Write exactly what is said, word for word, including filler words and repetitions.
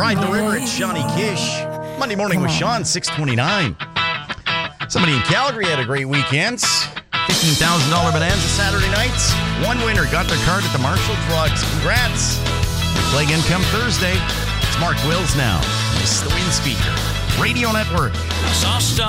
Ride the River, it's Shawnee Kish. Monday Morning with Sean, six twenty-nine. Somebody in Calgary had a great weekend. fifteen thousand dollars bonanza Saturday nights. One winner got their card at the Marshall Drugs. Congrats. We play again come Thursday. It's Mark Wills now. This is the Wind Speaker Radio Network. I saw stuff.